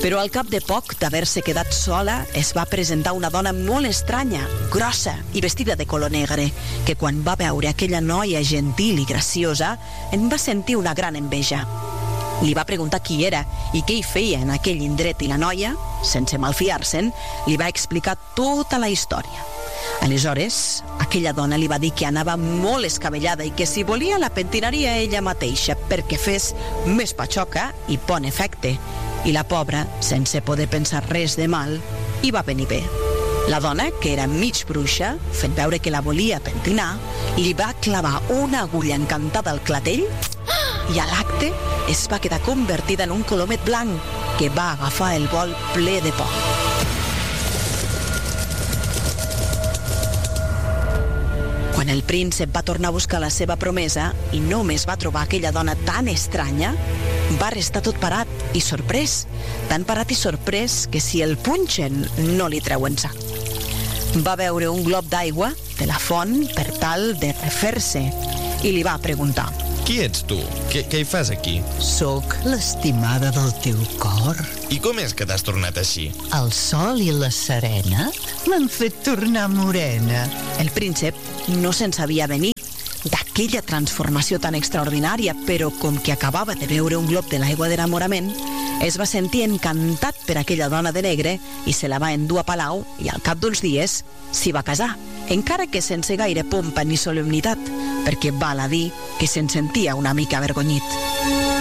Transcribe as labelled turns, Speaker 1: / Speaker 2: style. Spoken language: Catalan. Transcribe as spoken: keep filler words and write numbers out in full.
Speaker 1: Però al cap de poc d'haver-se quedat sola es va presentar una dona molt estranya, grossa i vestida de color negre, que quan va veure aquella noia gentil i graciosa en va sentir una gran enveja. Li va preguntar qui era i què hi feia en aquell indret i la noia, sense malfiar-se'n, li va explicar tota la història. Aleshores, aquella dona li va dir que anava molt escabellada i que si volia la pentinaria ella mateixa perquè fes més patxoca i bon efecte. I la pobra, sense poder pensar res de mal, hi va venir bé. La dona, que era mig bruixa, fent veure que la volia pentinar, li va clavar una agulla encantada al clatell i a l'acte es va quedar convertida en un colomet blanc que va agafar el vol ple de por. Quan el príncep va tornar a buscar la seva promesa i només va trobar aquella dona tan estranya, va restar tot parat i sorprès, tan parat i sorprès que si el punxen no li treuen sang. Va beure un glob d'aigua de la font per tal de refer-se i li va preguntar:
Speaker 2: Qui ets tu? Què, què hi fas aquí?
Speaker 3: Soc l'estimada del teu cor.
Speaker 2: I com és que t'has tornat així?
Speaker 3: El sol i la serena m'han fet tornar morena.
Speaker 1: El príncep no se'n sabia venir d'aquella transformació tan extraordinària, però com que acabava de beure un glob de l'aigua d'enamorament, es va sentir encantat per aquella dona de negre i se la va endur a palau i al cap d'uns dies s'hi va casar, encara que sense gaire pompa ni solemnitat, perquè val a dir que se'n sentia una mica avergonyit.